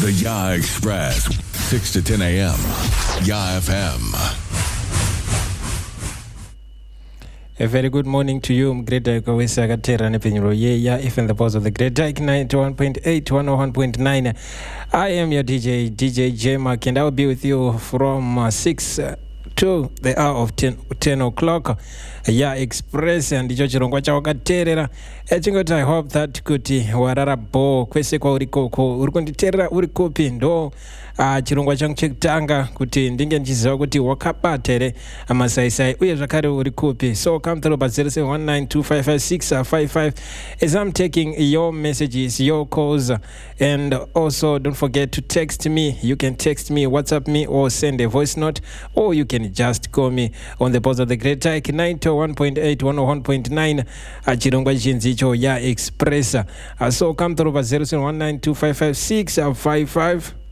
The Ya Express, 6 to 10 a.m. Ya FM. A very good morning to you, Great Dyke Wesa Gatera Nepenro Ya FM, the pulse of the Great Dyke 91.8, 101.9. I am your DJ J Mark, and I'll be with you from 6 to the hour of 10 o'clock. Ya Express and icho chirongwa chawakateerera echingoti I hope that kuti warara bo kwese kwauri koko uri kunditeerera uri kupi ndo chirongwa changu chekutanga kuti ndinge ndichiziva kuti wakabata here amasaisai uye zvakare uri kupi. So come through pa 0719255655 as I'm taking your messages, your calls, and also don't forget to text me. You can text me, WhatsApp me, or send a voice note, or you can just call me on the pulse of the Great Dyke 91.8, 101.9 chirongwa chinzi icho Ya Express. So come through pa 0719255655